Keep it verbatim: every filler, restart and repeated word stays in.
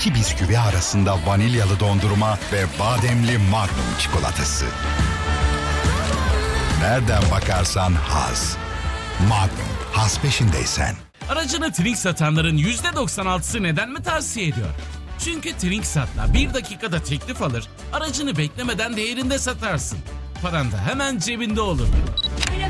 iki bisküvi arasında vanilyalı dondurma ve bademli Magnum çikolatası. Nereden bakarsan haz. Magnum, haz peşindeysen. Aracını Trink satanların yüzde doksan altısı neden mi tavsiye ediyor? Çünkü Trinksat'la bir dakikada teklif alır, aracını beklemeden değerinde satarsın. Paran da hemen cebinde olur.